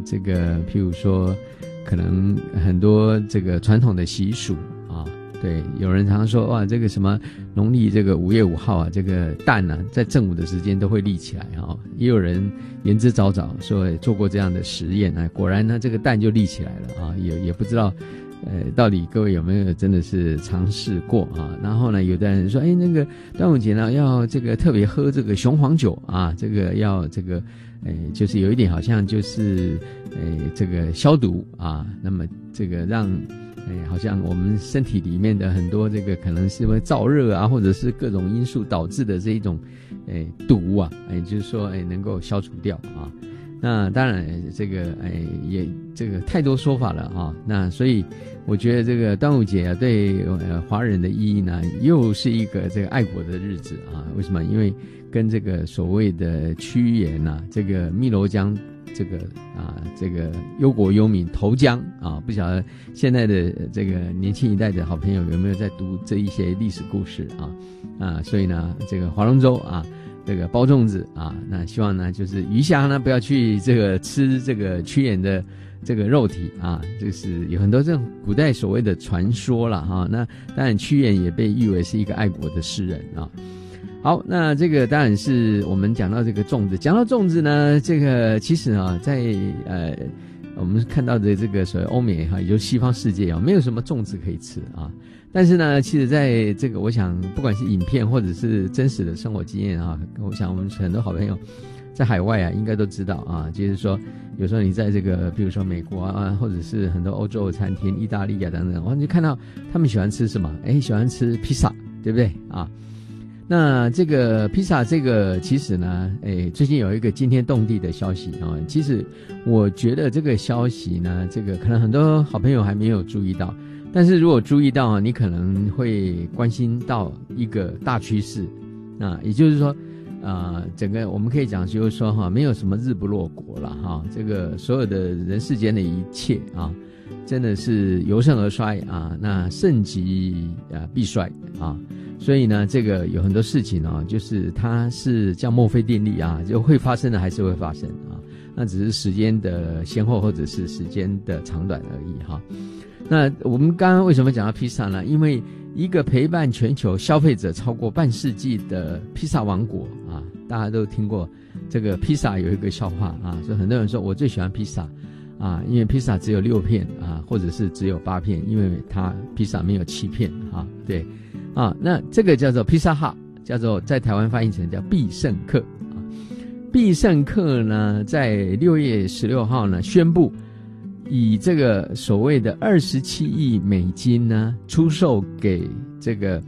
这个譬如说可能很多这个传统的习俗啊，对，有人常说哇，这个什么农历这个5月5号啊，这个蛋啊在正午的时间都会立起来啊，也有人言之凿凿说做过这样的实验啊，果然呢这个蛋就立起来了啊，也不知道到底各位有没有真的是尝试过啊？然后呢，有的人说，那个端午节呢要这个特别喝这个雄黄酒啊，这个要这个，就是有一点好像就是这个消毒啊，那么这个让好像我们身体里面的很多这个可能是因为燥热啊，或者是各种因素导致的这一种毒啊，就是说能够消除掉啊。那当然这个也这个太多说法了啊，那所以我觉得这个端午节啊对华人的意义呢又是一个这个爱国的日子啊。为什么？因为跟这个所谓的屈原啊，这个汨罗江这个忧国忧民投江啊，不晓得现在的这个年轻一代的好朋友有没有在读这一些历史故事啊，所以呢这个划龙舟啊，这个包粽子啊，那希望呢就是余下呢不要去这个吃这个屈原的这个肉体啊，就是有很多这种古代所谓的传说啦哈。那当然屈原也被誉为是一个爱国的诗人啊。好，那这个当然是我们讲到这个粽子，讲到粽子呢，这个其实啊在我们看到的这个所谓欧美哈，也就是西方世界啊，没有什么粽子可以吃啊。但是呢，其实在这个我想不管是影片或者是真实的生活经验啊，我想我们很多好朋友在海外啊应该都知道啊，就是说有时候你在这个比如说美国啊，或者是很多欧洲的餐厅、意大利啊等等，我就看到他们喜欢吃什么？喜欢吃披萨，对不对啊？那这个披萨这个其实呢，最近有一个惊天动地的消息啊，其实我觉得这个消息呢，这个可能很多好朋友还没有注意到，但是如果注意到啊，你可能会关心到一个大趋势啊，也就是说整个我们可以讲就是说哈，没有什么日不落国了哈，这个所有的人世间的一切啊，真的是由盛而衰啊，那盛极必衰啊。所以呢，这个有很多事情啊，就是它是叫墨菲定律啊，就会发生的还是会发生啊，那只是时间的先后或者是时间的长短而已哈。那我们刚刚为什么讲到披萨呢？因为一个陪伴全球消费者超过半世纪的披萨王国啊，大家都听过这个披萨有一个笑话啊，所以很多人说我最喜欢披萨啊，因为披萨只有6片啊，或者是只有8片，因为它披萨没有7片啊，对。那这个叫做披萨哈，叫做在台湾翻译成叫必胜客啊。必胜客呢，在6月16号呢宣布，以这个所谓的27亿美金呢出售给这个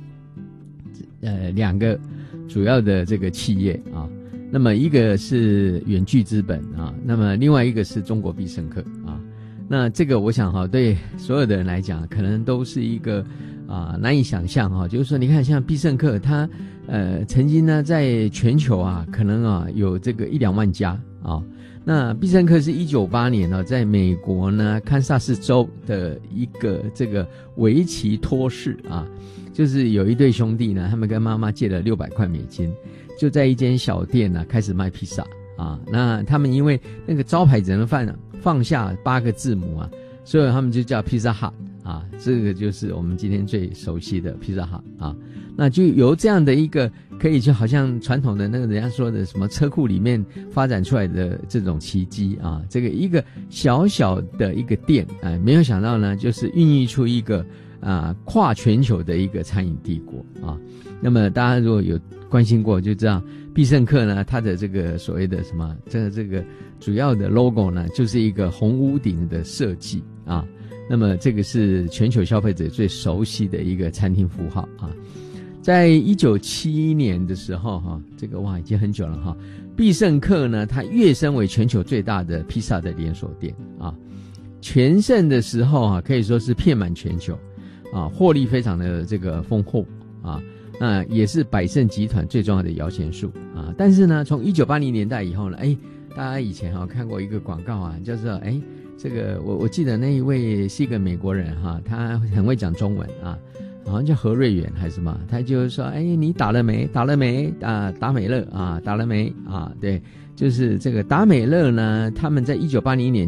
2个主要的这个企业啊。那么一个是远距资本啊，那么另外一个是中国必胜客啊。那这个我想哈，对所有的人来讲，可能都是一个难以想象哈，就是说你看像必胜客它曾经呢在全球啊可能有这个1-2万家啊。那必胜客是1998年在美国呢堪萨斯州的一个这个围棋托市啊，就是有一对兄弟呢，他们跟妈妈借了600块美金，就在一间小店呢开始卖披萨啊。那他们因为那个招牌只能放下8个字母啊，所以他们就叫披萨哈啊，这个就是我们今天最熟悉的披萨哈啊。那就由这样的一个可以就好像传统的那个人家说的什么车库里面发展出来的这种奇迹啊，这个一个小小的一个店没有想到呢，就是孕育出一个跨全球的一个餐饮帝国啊。那么大家如果有关心过就知道，必胜客呢它的这个所谓的什么这个主要的 logo 呢，就是一个红屋顶的设计啊。那么这个是全球消费者最熟悉的一个餐厅符号啊。在1971年的时候这个已经很久了哈，必胜客呢它跃升为全球最大的披萨的连锁店啊。全盛的时候可以说是遍满全球啊，获利非常的这个丰厚啊。那也是百胜集团最重要的摇钱树啊。但是呢，从1980年代以后呢，大家以前看过一个广告叫做这个我记得那一位是一个美国人他很会讲中文好像叫何瑞元还是什么，他就说你打了没达美乐打了没对，就是这个达美乐呢，他们在1980年